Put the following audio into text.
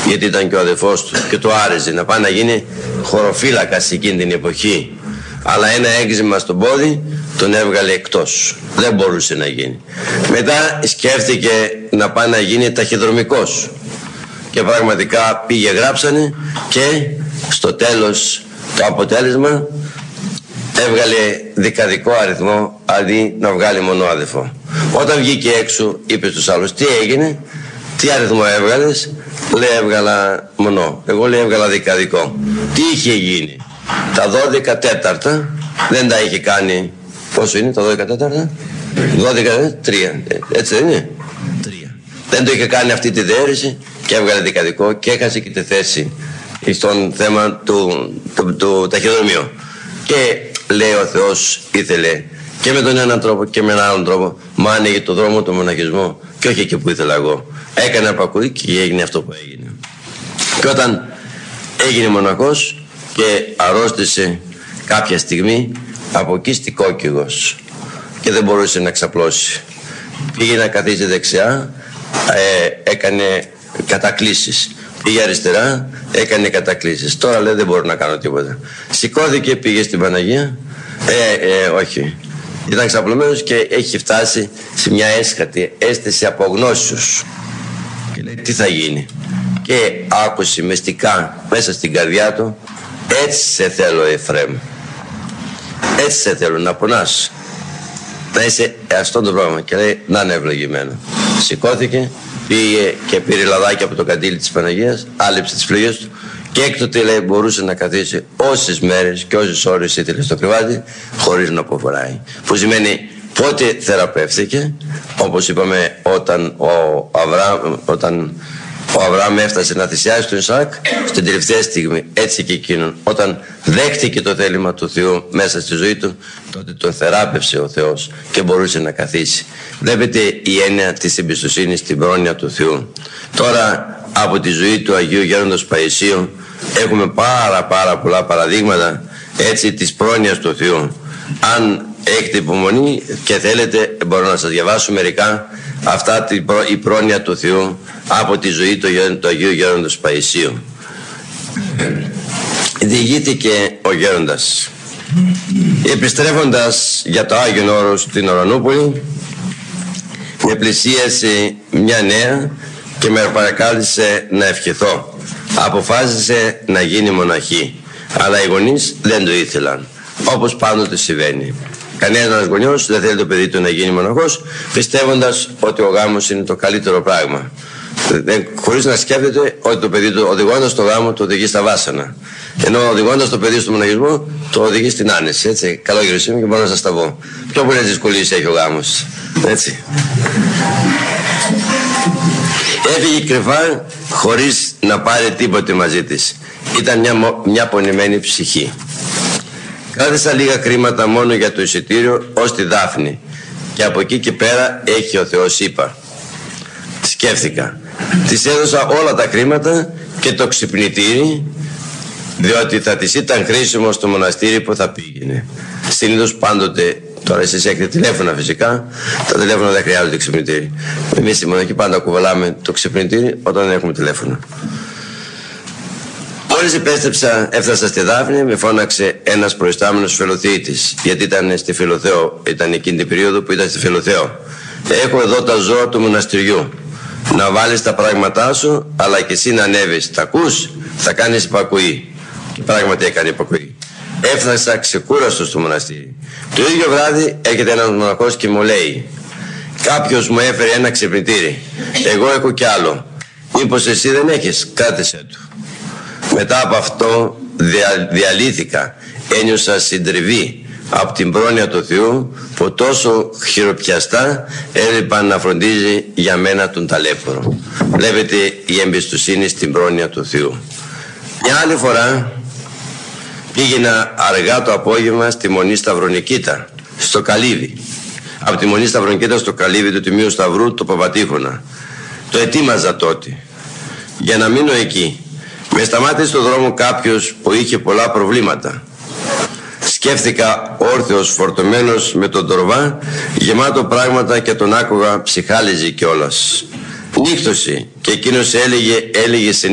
γιατί ήταν και ο αδερφός του και του άρεσε να πάει να γίνει χωροφύλακας εκείνη την εποχή. Αλλά ένα έγκλημα στο πόδι τον έβγαλε εκτός. Δεν μπορούσε να γίνει. Μετά σκέφτηκε να πάει να γίνει ταχυδρομικός. Και πραγματικά πήγε, γράψανε και στο τέλος το αποτέλεσμα έβγαλε δικαδικό αριθμό αντί να βγάλει μονοάδελφο. Όταν βγήκε έξω είπε στους άλλους τι έγινε, τι αριθμό έβγαλες? Λέει έβγαλα μονό. Εγώ λέει έβγαλα δικαδικό. Τι είχε γίνει? Τα 12 τέταρτα δεν τα είχε κάνει. Πόσο είναι τα 12 τέταρτα? 12, 3. Έτσι δεν είναι? 3. Δεν το είχε κάνει αυτή τη διαίρεση και έβγαλε δικαδικό και έχασε και τη θέση στον θέμα του ταχυδρομείου. Και λέει ο Θεός ήθελε και με τον έναν τρόπο και με έναν άλλον τρόπο μου άνοιγε το δρόμο του μοναχισμού και όχι εκεί που ήθελα εγώ. Έκανε απακούει και έγινε αυτό που έγινε. Και όταν έγινε μοναχός και αρρώστησε κάποια στιγμή από εκεί στη κόκκιγος και δεν μπορούσε να ξαπλώσει, πήγε να καθίσει δεξιά, έκανε κατακλήσεις. Πήγε αριστερά, έκανε κατακλήσεις. Τώρα λέει δεν μπορώ να κάνω τίποτα. Σηκώθηκε, πήγε στην Παναγία. Όχι. Ήταν ξαπλωμένος και έχει φτάσει σε μια έσχατη αίσθηση απογνώσεως. Και λέει τι θα γίνει? Και άκουσε μυστικά μέσα στην καρδιά του, έτσι σε θέλω Εφραίμ. Έτσι σε θέλω να πονάς. Να είσαι αυτό το πράγμα. Και λέει να είναι ευλογημένο. Σηκώθηκε. Πήγε και πήρε λαδάκι από το καντήλι της Παναγίας, άλυψε τις φλόγες του και έκτοτε λέει μπορούσε να καθίσει όσες μέρες και όσες ώρες ήθελε στο κρεβάτι χωρίς να αποφοράει. Που σημαίνει πότε θεραπεύθηκε, όπως είπαμε όταν ο Αβραάμ έφτασε να θυσιάσει τον Ισαάκ στην τελευταία στιγμή, έτσι και εκείνον όταν δέχτηκε το θέλημα του Θεού μέσα στη ζωή του, τότε τον θεράπευσε ο Θεός και μπορούσε να καθίσει. Βλέπετε η έννοια της εμπιστοσύνης στην πρόνοια του Θεού. Τώρα από τη ζωή του Αγίου Γέροντος Παϊσίου έχουμε πάρα πολλά παραδείγματα έτσι της πρόνοιας του Θεού. Αν έχετε υπομονή και θέλετε μπορώ να σας διαβάσω μερικά αυτά η πρόνοια του Θεού από τη ζωή του Αγίου Γέροντος Παϊσίου. Διηγήθηκε ο Γέροντας. Επιστρέφοντας για το Άγιον Όρος στην Ουρανούπολη, με πλησίασε μια νέα και με παρακάλεσε να ευχηθώ. Αποφάσισε να γίνει μοναχή, αλλά οι γονείς δεν το ήθελαν, όπως πάντοτε συμβαίνει. Κανένας γονιός δεν θέλει το παιδί του να γίνει μοναχός, πιστεύοντας ότι ο γάμος είναι το καλύτερο πράγμα. Χωρίς να σκέφτεται ότι το παιδί του οδηγώντας το γάμο το οδηγεί στα βάσανα. Ενώ οδηγώντας το παιδί στο μοναχισμό το οδηγεί στην άνεση. Έτσι, καλόγερος είμαι και μπορώ να σας τα πω. Πιο πολλές δυσκολίες έχει ο γάμος. Έτσι. Έφυγε κρυφά χωρίς να πάρει τίποτε μαζί της. Ήταν μια πονημένη ψυχή. Κράτησα λίγα χρήματα μόνο για το εισιτήριο ως τη Δάφνη και από εκεί και πέρα έχει ο Θεός είπα. Σκέφτηκα. Της έδωσα όλα τα χρήματα και το ξυπνητήρι διότι θα της ήταν χρήσιμο στο μοναστήρι που θα πήγαινε. Συνήθως πάντοτε, τώρα εσείς έχετε τηλέφωνα φυσικά, τα τηλέφωνα δεν χρειάζονται ξυπνητήρι. Εμείς οι μοναχοί πάντα κουβαλάμε το ξυπνητήρι όταν δεν έχουμε τηλέφωνο. Μόλις επέστρεψα, έφτασα στη Δάφνη, με φώναξε ένας προϊστάμενος Φιλοθεήτης, γιατί ήταν στη Φιλοθέο, ήταν εκείνη την περίοδο που ήταν στη Φιλοθέο. Έχω εδώ τα ζώα του μοναστηριού. Να βάλεις τα πράγματά σου, αλλά και εσύ να ανέβεις. Τα ακούς, θα κάνεις υπακοή. Και πράγματι έκανε υπακοή. Έφτασα ξεκούραστος στο μοναστήρι. Το ίδιο βράδυ έρχεται ένας μοναχός και μου λέει: κάποιος μου έφερε ένα ξυπνητήρι. Εγώ έχω κι άλλο. Μήπως εσύ δεν έχεις? Κράτησέ του. Μετά από αυτό διαλύθηκα. Ένιωσα συντριβή από την πρόνοια του Θεού που τόσο χειροπιαστά έλειπα να φροντίζει για μένα τον ταλέπορο. Βλέπετε η εμπιστοσύνη στην πρόνοια του Θεού. Μια άλλη φορά πήγαινα αργά το απόγευμα στη Μονή Σταυρονικήτα, στο Καλύβι. Από τη Μονή Σταυρονικήτα στο Καλύβι του Τιμίου Σταυρού, το Παπατήφωνα. Το ετοίμαζα τότε για να μείνω εκεί. Με σταμάτησε στο δρόμο κάποιος που είχε πολλά προβλήματα. Σκέφτηκα όρθιος φορτωμένος με τον τορβά, γεμάτο πράγματα και τον άκουγα ψυχάλιζε κιόλας. Νύχτωσε και εκείνος έλεγε